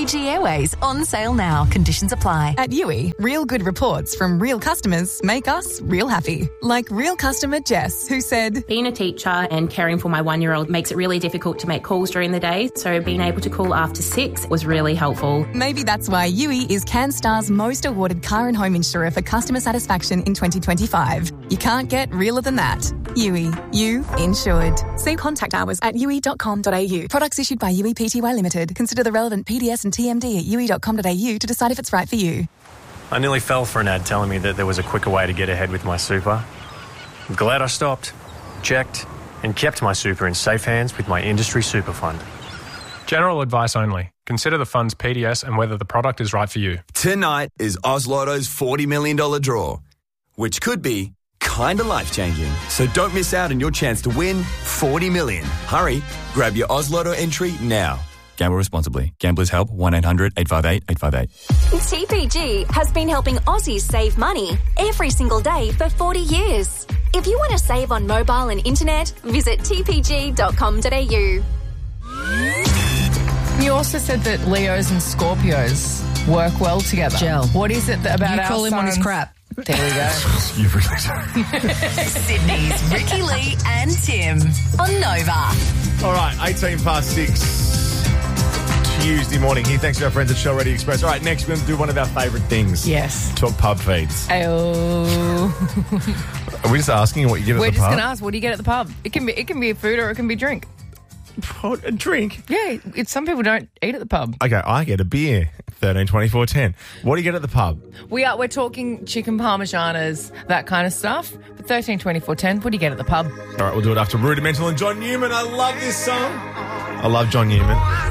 Fiji Airways on sale now. Conditions apply. At Yui, real good reports from real customers make us real happy. Like real customer Jess, who said, being a teacher and caring for my 1-year-old makes it really difficult to make calls during the day, so being able to call after 6 was really helpful. maybe that's why Yui is CanStar's most awarded car and home insurer for customer satisfaction in 2025. You can't get realer than that. Yui, you insured. See contact hours at yui.com.au. Products issued by Yui Pty Limited. Consider the relevant PDS and TMD at yui.com.au to decide if it's right for you. I nearly fell for an ad telling me that there was a quicker way to get ahead with my super. I'm glad I stopped, checked, and kept my super in safe hands with my industry super fund. General advice only. Consider the fund's PDS and whether the product is right for you. Tonight is Oz Lotto's $40 million draw, which could be kind of life-changing. So don't miss out on your chance to win $40 million. Hurry, grab your Oz Lotto entry now. Gamble responsibly. Gamblers Help 1-800-858-858. TPG has been helping Aussies save money every single day for 40 years. If you want to save on mobile and internet, visit tpg.com.au. You also said that Leos and Scorpios work well together. Gel. What is it about You our call him on his sons? crap. There we go. You really do. Sydney's Ricky Lee and Tim on Nova. All right, 18 past 6. Tuesday morning here. Thanks to our friends at Shell Ready Express. All right, next we're going to do one of our favourite things. Yes. Talk pub feeds. Ayo. Are we just asking what you get at We're the just pub? going to ask, what do you get at the pub? It can be a food or it can be a drink. What, a drink? Yeah, some people don't eat at the pub. Okay, I get a beer. 13, 24, 10. What do you get at the pub? We're talking chicken parmesanas, that kind of stuff. But 13, 24, 10, what do you get at the pub? All right, we'll do it after Rudimental and John Newman. I love this song. I love John Newman.